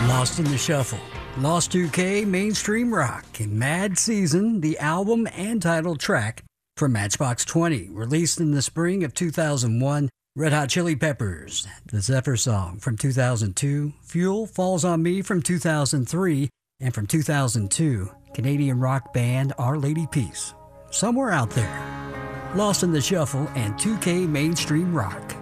Lost in the Shuffle, Lost 2K, Mainstream Rock, and Mad Season, the album and title track from Matchbox 20, released in the spring of 2001. Red Hot Chili Peppers, the Zephyr Song from 2002, Fuel Falls on Me from 2003, and from 2002, Canadian rock band Our Lady Peace, Somewhere Out There. Lost in the Shuffle and 2K Mainstream Rock.